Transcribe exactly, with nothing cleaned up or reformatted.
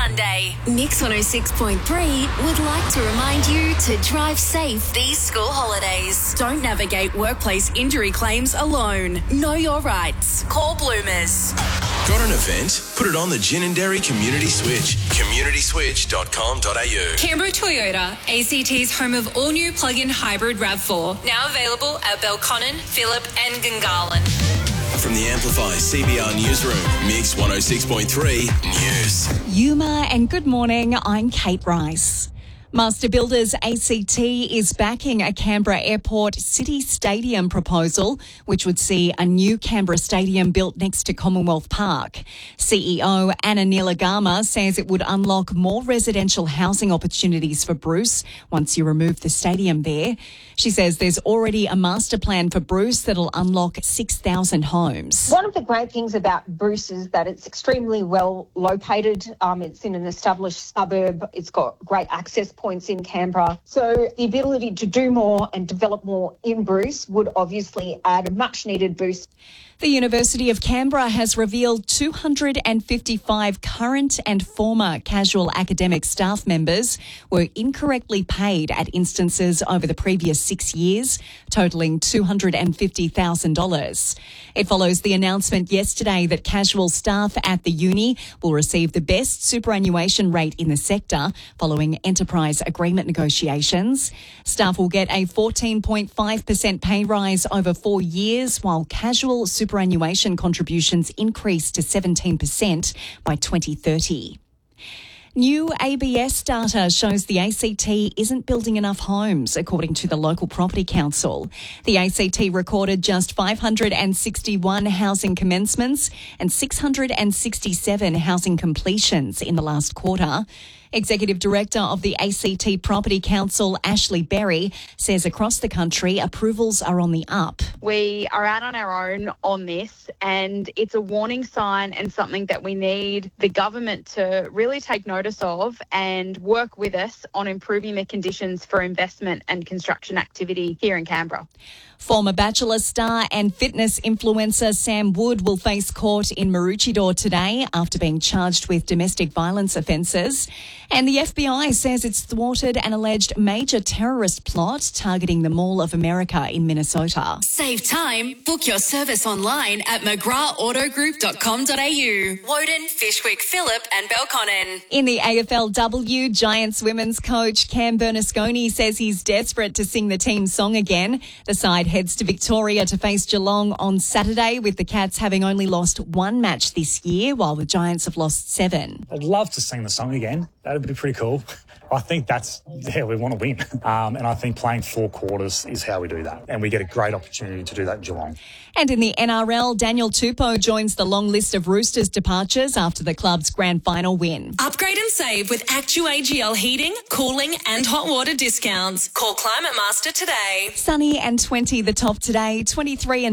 Monday. Mix one oh six point three would like to remind you to drive safe these school holidays. Don't navigate workplace injury claims alone. Know your rights. Call Bloomers. Got an event? Put it on the Gin and Dairy Community Switch. community switch dot com dot a u. Canberra Toyota, A C T's home of all-new plug-in hybrid RAV four. Now available at Belconnen, Phillip and Gungahlin. From the Amplify C B R Newsroom, Mix one oh six point three News. Yuma and good morning, I'm Kate Rice. Master Builders A C T is backing a Canberra Airport City Stadium proposal, which would see a new Canberra stadium built next to Commonwealth Park. C E O Anna Nilagama says it would unlock more residential housing opportunities for Bruce once you remove the stadium there. She says there's already a master plan for Bruce that'll unlock six thousand homes. One of the great things about Bruce is that it's extremely well located. Um, it's in an established suburb. It's got great access points in Canberra. So the ability to do more and develop more in Bruce would obviously add a much needed boost. The University of Canberra has revealed two hundred fifty-five current and former casual academic staff members were incorrectly paid at instances over the previous six years, totalling two hundred fifty thousand dollars. It follows the announcement yesterday that casual staff at the uni will receive the best superannuation rate in the sector following enterprise agreement negotiations. Staff will get a fourteen point five percent pay rise over four years, while casual superannuation contributions increase to seventeen percent by twenty thirty. New A B S data shows the A C T isn't building enough homes, according to the local property council. The A C T recorded just five hundred sixty-one housing commencements and six hundred sixty-seven housing completions in the last quarter. Executive Director of the A C T Property Council, Ashley Berry, says across the country approvals are on the up. We are out on our own on this, and it's a warning sign and something that we need the government to really take notice of and work with us on improving the conditions for investment and construction activity here in Canberra. Former Bachelor star and fitness influencer Sam Wood will face court in Maroochydore today after being charged with domestic violence offences. And the F B I says it's thwarted an alleged major terrorist plot targeting the Mall of America in Minnesota. Save time. Book your service online at mcgrath auto group dot com dot a u. Woden, Fishwick, Phillip and Belconnen. In the A F L W, Giants women's coach Cam Bernasconi says he's desperate to sing the team song again. The side heads to Victoria to face Geelong on Saturday, with the Cats having only lost one match this year, while the Giants have lost seven. I'd love to sing the song again. That'd be pretty cool. I think that's, yeah, we want to win. Um, and I think playing four quarters is how we do that. And we get a great opportunity to do that in Geelong. And in the N R L, Daniel Tupou joins the long list of Roosters departures after the club's grand final win. Upgrade and save with Actu A G L heating, cooling and hot water discounts. Call Climate Master today. Sunny and twenty the top today, twenty-three and